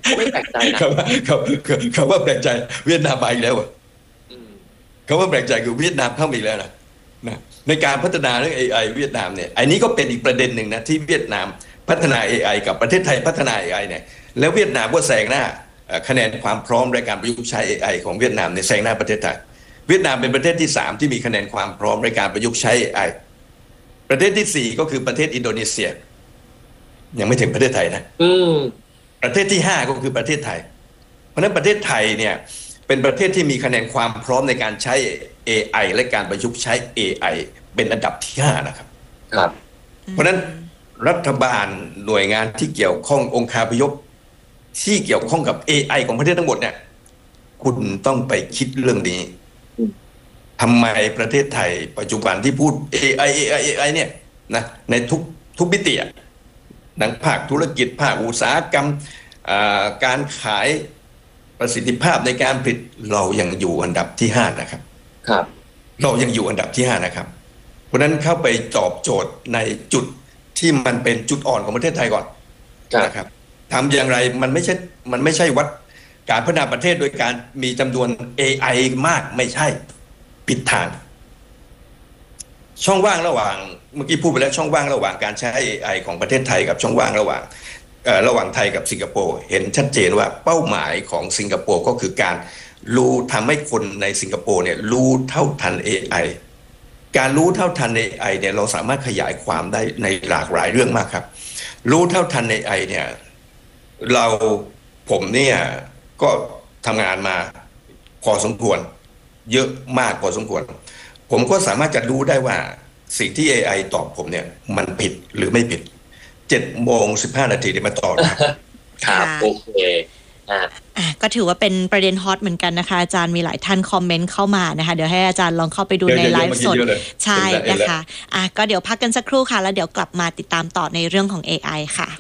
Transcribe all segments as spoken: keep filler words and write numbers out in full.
ไม่แปลกใจนะคำว่าคำคำว่าแปลกใจเวียดนามมาอีกแล้วคำว่าแปลกใจคือเวียดนามเข้ามาอีกแล้วนะนะในการพัฒนาเรื่อง เอ ไอ เวียดนามเนี่ยอันนี้ก็เป็นอีกประเด็นหนึ่งนะที่เวียดนามพัฒนา เอ ไอ กับประเทศไทยพัฒนา เอ ไอ เนี่ยแล้วเวียดนามก็แซงหน้าคะแนนความพร้อมในการประยุกต์ใช้ เอ ไอ ของเวียดนามในแซงหน้าประเทศไทยเวียดนามเป็นประเทศที่สามที่มีคะแนนความพร้อมในการประยุกต์ใช้ เอ ไอ ประเทศที่สี่ก็คือประเทศอินโดนีเซียยังไม่ถึงประเทศไทยนะประเทศที่ห้าก็คือประเทศไทยเพราะฉะนั้นประเทศไทยเนี่ยเป็นประเทศที่มีคะแนนความพร้อมในการใช้ เอ ไอ และการประยุกต์ใช้ เอ ไอ เป็นอันดับที่ห้านะครับครับเพราะฉะนั้นรัฐบาลหน่วยงานที่เกี่ยวข้ององค์คาพยพที่เกี่ยวข้องกับ เอ ไอ ของประเทศทั้งหมดเนี่ยคุณต้องไปคิดเรื่องนี้ทำไมประเทศไทยปัจจุบันที่พูด เอ ไอ เอ ไอ เอ ไอ เนี่ยนะในทุกทุกมิติทั้งภาคธุรกิจภาคอุตสาหกรรมการขายประสิทธิภาพในการผลิตเรายังอยู่อันดับที่ห้านะครับครับเรายังอยู่อันดับที่ห้านะครับเพราะนั้นเข้าไปตอบโจทย์ในจุดที่มันเป็นจุดอ่อนของประเทศไทยก่อนนะครับทำอย่างไรมันไม่ใช่มันไม่ใช่วัดการพัฒนาประเทศโดยการมีจำนวน เอ ไอ มากไม่ใช่ผิดทางช่องว่างระหว่างเมื่อกี้พูดไปแล้วช่องว่างระหว่างการใช้ เอ ไอ ของประเทศไทยกับช่องว่างระหว่างระหว่างไทยกับสิงคโปร์เห็นชัดเจนว่าเป้าหมายของสิงคโปร์ก็คือการรู้ทำให้คนในสิงคโปร์เนี่ยรู้เท่าทัน เอ ไอ การรู้เท่าทัน เอ ไอ เนี่ยเราสามารถขยายความได้ในหลากหลายเรื่องมากครับรู้เท่าทัน เอ ไอ เนี่ยเราผมเนี่ยก็ทำงานมาพอสมควรเยอะมากพอสมควรผมก็สามารถจะรู้ได้ว่าสิ่งที่ เอ ไอ ตอบผมเนี่ยมันผิดหรือไม่ผิดเจ็ดโมงสิบห้านาทีที่มาตอบครับโอเคอ่ะก็ถือว่าเป็นประเด็นฮอตเหมือนกันนะคะอาจารย์มีหลายท่านคอมเมนต์เข้ามานะคะเดี๋ยวให้อาจารย์ลองเข้าไปดูในไลฟ์สดใช่นะคะอ่ะก็เดี๋ยวพักกันสักครู่ค่ะแล้วเดี๋ยวกลับมาติดตามต่อในเรื่องของ เอ ไอ ค่ะ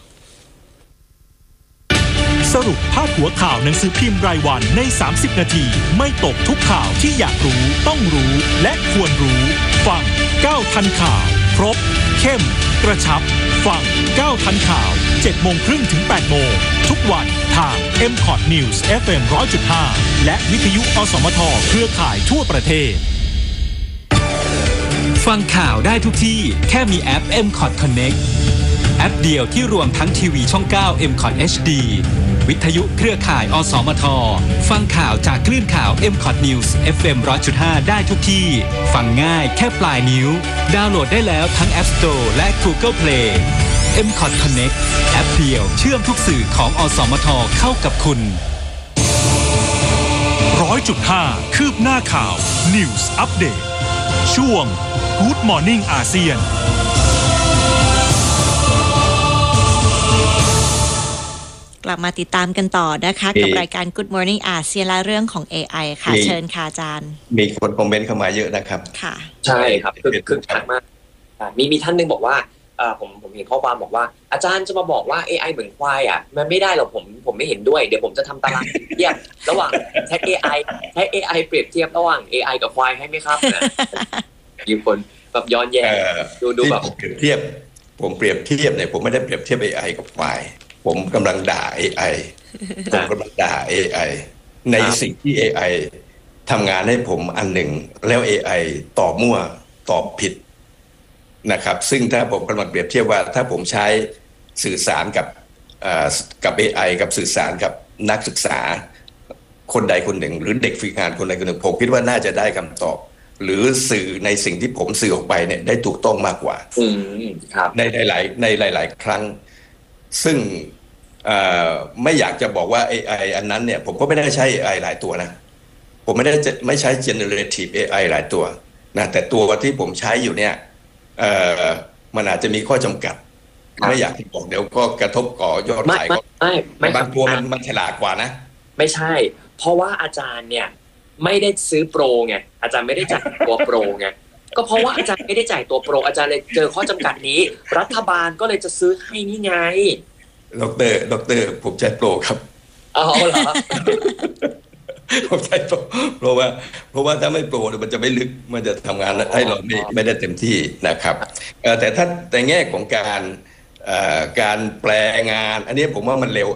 สรุปภาพหัวข่าวหนังสือพิมพ์รายวันในสามสิบนาทีไม่ตกทุกข่าวที่อยากรู้ต้องรู้และควรรู้ฟังเก้าทันข่าวครบเข้มกระชับฟังเก้าทันข่าวเจ็ดโมงครึ่งถึงแปดโมงทุกวันทาง เอ็ม คอท News เอฟ เอ็ม หนึ่งร้อยจุดห้า และวิทยุอสมทเครือข่ายทั่วประเทศฟังข่าวได้ทุกที่แค่มีแอป เอ็ม คอท Connect แอปเดียวที่รวมทั้งทีวีช่องเก้า เอ็ม คอท เอช ดี วิทยุเครือข่ายอสมทฟังข่าวจากคลื่นข่าว เอ็ม คอท News เอฟ เอ็ม หนึ่งร้อยจุดห้า ได้ทุกที่ฟังง่ายแค่ปลายนิ้วดาวน์โหลดได้แล้วทั้ง App Store และ Google Play เอ็ม คอท Connect แอปเดียวเชื่อมทุกสื่อของอสมทเข้ากับคุณหนึ่งร้อยจุดห้า คืบหน้าข่าว News Update ช่วง Good Morning อาเซียนกลับมาติดตามกันต่อนะคะกับรายการ Good Morning อาเซียนและเรื่องของ เอ ไอ ค่ะเชิญค่ะอาจารย์มีคนคอมเมนต์เข้ามาเยอะนะครับค่ะใช่ครับคือคือคักมากมีมีท่านนึงบอกว่าเอ่อผมผมเห็นข้อความบอกว่าอาจารย์จะมาบอกว่า เอ ไอ เหมือนควายอ่ะมันไม่ได้หรอกผมผมไม่เห็นด้วยเดี๋ยวผมจะทำตารางเทียบระหว่างใช้ เอ ไอ ใช้ เอ ไอ เปรียบเทียบระหว่าง เอ ไอ กับควายให้ไหมครับนะมีคนแบบย้อนแย้งดูดูแบบเปรียบเทียบผมเปรียบเทียบเนี่ยผมไม่ได้เปรียบเทียบ เอ ไอ กับควายผมกำลังด่า เอ ไอ ผมกำลังด่า เอ ไอ ในสิ่งที่ เอ ไอ ทำงานให้ผมอันหนึ่งแล้ว เอ ไอ ตอบมั่วตอบผิดนะครับซึ่งถ้าผมกำลังเปรียบเทียบว่าถ้าผมใช้สื่อสารกับกับ เอ ไอ กับสื่อสารกับนักศึกษาคนใดคนหนึ่งหรือเด็กฝึกงานคนใดคนหนึ่งผมคิดว่าน่าจะได้คำตอบหรือสื่อในสิ่งที่ผมสื่อออกไปเนี่ยได้ถูกต้องมากกว่าในหลายๆในหลายๆครั้งซึ่งไม่อยากจะบอกว่า เอ ไอ อันนั้นเนี่ยผมก็ไม่ได้ใช้ เอ ไอ หลายตัวนะผมไม่ได้ไม่ใช้ generative เอ ไอ หลายตัวนะแต่ตัวที่ผมใช้อยู่เนี่ยมันอาจจะมีข้อจำกัดไม่อยากที่บอกเดี๋ยวก็กระทบก่อยอดขายก็ไม่บางตัวมันมันฉลาดกว่านะไม่ใช่เพราะว่าอาจารย์เนี่ยไม่ได้ซื้อโปรไงอาจารย์ไม่ได้จ่ายตัวโปรไงก็เพราะว่าอาจารย์ไม่ได้จ่ายตัวโปรอาจารย์เลยเจอข้อจำกัดนี้รัฐบาลก็เลยจะซื้อให้นี่ไงดอกเตอรดอกเตอรผมใช้โปรครับอ๋อเหรอผมใช้โปรเพราะว่าเพราะว่าถ้าไม่โปรมันจะไม่ลึกมันจะทำงานให้เราไม่ไม่ได้เต็มที่นะครับแต่ถ้าในแง่ของการการแปลงานอันนี้ผมว่ามันเร็ว